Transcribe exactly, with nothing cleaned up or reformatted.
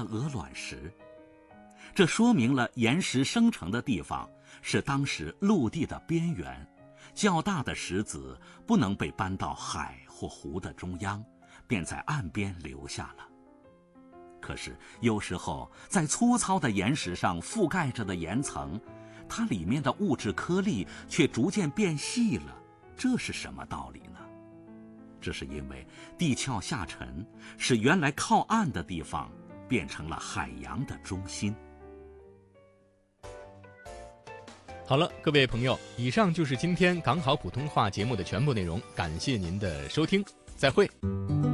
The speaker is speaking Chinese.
鹅卵石。这说明了岩石生成的地方是当时陆地的边缘，较大的石子不能被搬到海或湖的中央，便在岸边留下了。可是有时候在粗糙的岩石上覆盖着的岩层，它里面的物质颗粒却逐渐变细了，这是什么道理呢？这是因为地壳下沉，使原来靠岸的地方变成了海洋的中心。 好了，各位朋友，以上就是今天港好普通话节目的全部内容，感谢您的收听，再会。